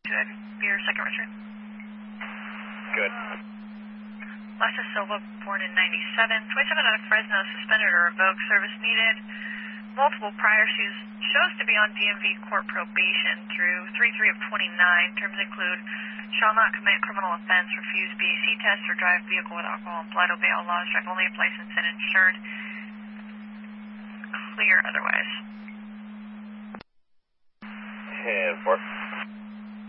Good. Your second return. Good. Lassa Silva, born in 97. 27 out of Fresno, suspended or revoked, service needed. Multiple priors. She shows to be on DMV court probation through 3/3 of 29. Terms include shall not commit criminal offense, refuse BAC test, or drive vehicle with alcohol and blood, obey all laws, drive only if licensed and insured. Clear otherwise. And 4.